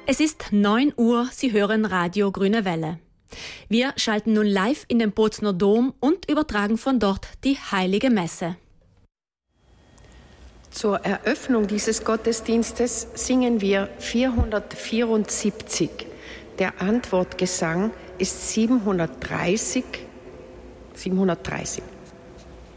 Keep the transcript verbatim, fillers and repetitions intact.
Es ist neun Uhr, Sie hören Radio Grüne Welle. Wir schalten nun live in den Bozner Dom und übertragen von dort die Heilige Messe. Zur Eröffnung dieses Gottesdienstes singen wir vierhundertvierundsiebzig. Der Antwortgesang ist siebenhundertdreißig. siebenhundertdreißig.